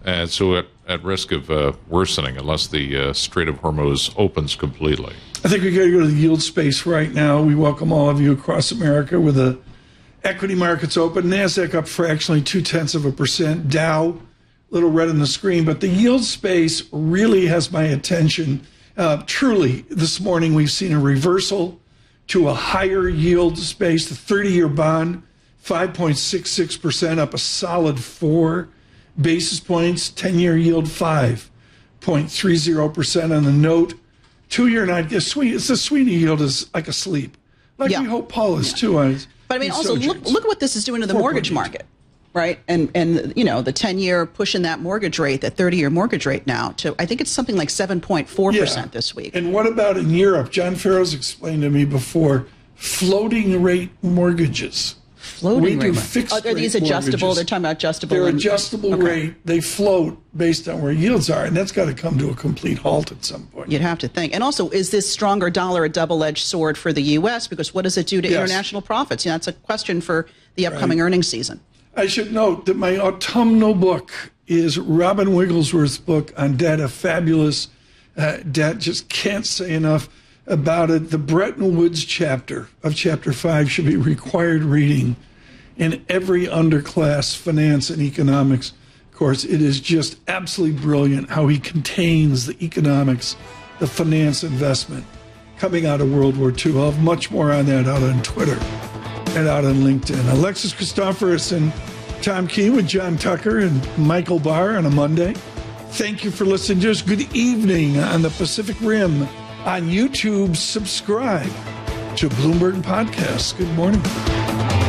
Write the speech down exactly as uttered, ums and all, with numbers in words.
And so at, at risk of uh, worsening unless the uh, Strait of Hormuz opens completely. I think we got to go to the yield space right now. We welcome all of you across America with the equity markets open. NASDAQ up fractionally two-tenths of a percent. Dow, little red on the screen. But the yield space really has my attention. Uh, truly, this morning we've seen a reversal to a higher yield space. The thirty-year bond, five point six six percent, up a solid four basis points. ten-year yield, five point three zero percent on the note. Two-year night, the Sweeney, it's the Sweeney yield is like asleep. Like yeah. we hope Paul is yeah. too. I, but I mean, also look look at what this is doing to the mortgage market, right? And and you know the ten-year pushing that mortgage rate, that thirty-year mortgage rate now to I think it's something like seven point four percent yeah. this week. And what about in Europe? John Farrow's explained to me before floating rate mortgages. Floating we rate. do fixed Are these rate adjustable? mortgages. They're talking about adjustable. They're and, adjustable okay. rate. They float based on where yields are, and that's got to come to a complete halt at some point. You'd have to think. And also, is this stronger dollar a double-edged sword for the U S? Because what does it do to yes. international profits? You know, that's a question for the upcoming right. earnings season. I should note that my autumnal book is Robin Wigglesworth's book on debt, a fabulous uh, debt. Just can't say enough about it. The Bretton Woods chapter of chapter five should be required reading in every underclass finance and economics course. It is just absolutely brilliant how he contains the economics, the finance investment coming out of World War Two. I'll have much more on that out on Twitter and out on LinkedIn. Alexis Christoforous and Tom Keene with John Tucker and Michael Barr on a Monday. Thank you for listening to us. Good evening on the Pacific Rim. On YouTube, subscribe to Bloomberg Podcasts. Good morning.